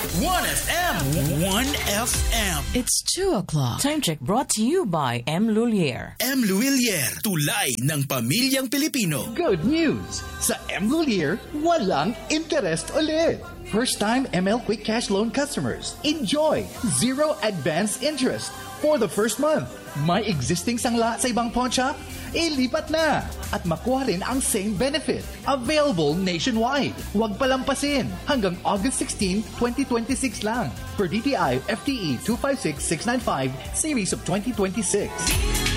1FM. 1FM. It's 2 o'clock. Time check brought to you by M. Lulier. M. Luilier, tulay ng pamilyang Pilipino. Good news! Sa M. Lulier, walang interest ulit. First-time ML Quick Cash Loan customers, enjoy zero advance interest for the first month. May existing sangla sa ibang pawn shop? Ilipat na! At makuha rin ang same benefit. Available nationwide. Huwag palampasin. Hanggang August 16, 2026 lang. Per DTI FTE 256695 Series of 2026.